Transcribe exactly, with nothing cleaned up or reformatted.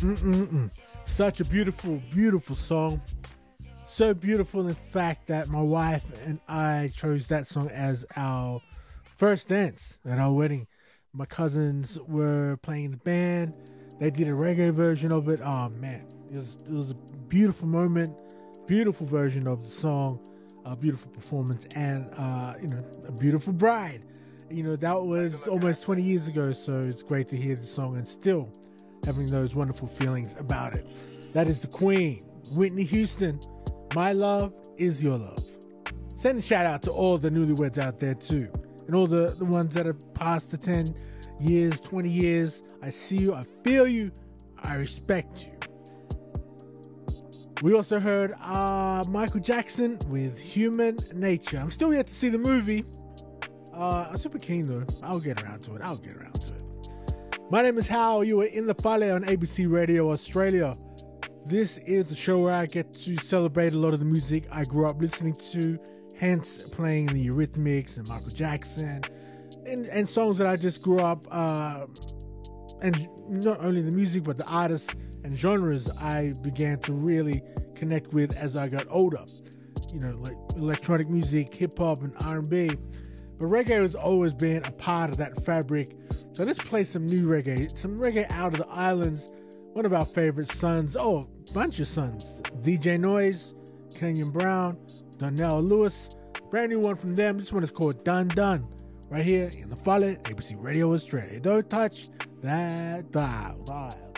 Mm-mm-mm. Such a beautiful, beautiful song. So beautiful, in fact, that my wife and I chose that song as our first dance at our wedding. My cousins were playing the band. They did a reggae version of it. Oh, man. It was, it was a beautiful moment, beautiful version of the song, a beautiful performance, and, uh, you know, a beautiful bride. You know, that was almost twenty years ago, so it's great to hear the song and still having those wonderful feelings about it. That is the Queen, Whitney Houston. My love is your love. Send a shout out to all the newlyweds out there too, and all the, the ones that have passed the ten years, twenty years. I see you, I feel you, I respect you. We also heard uh, Michael Jackson with Human Nature. I'm still yet to see the movie. Uh, I'm super keen though. I'll get around to it. I'll get around to it. My name is Hal. You are in the Fale on A B C Radio Australia. This is the show where I get to celebrate a lot of the music I grew up listening to, hence playing the Eurythmics and Michael Jackson, and, and songs that I just grew up, uh, and not only the music, but the artists and genres I began to really connect with as I got older. You know, like electronic music, hip-hop, and R and B. But reggae has always been a part of that fabric. So let's play some new reggae, some reggae out of the islands. One of our favorite sons, oh, a bunch of sons. D J Noise, Kenyon Brown, Donnell Lewis. Brand new one from them. This one is called Dun Dun. Right here in the Fale, A B C Radio Australia. Don't touch that dial. dial.